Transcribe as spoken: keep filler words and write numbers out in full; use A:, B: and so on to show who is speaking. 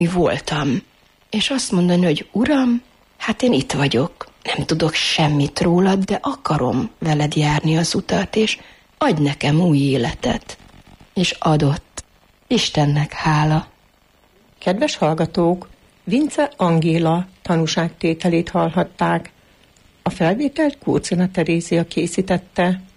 A: voltam. És azt mondani, hogy Uram, hát én itt vagyok, nem tudok semmit rólad, de akarom veled járni az utat, és adj nekem új életet. És adott. Istennek hála.
B: Kedves hallgatók, Vince Angéla tanúságtételét hallhatták. A felvételt Kócina Terézia készítette.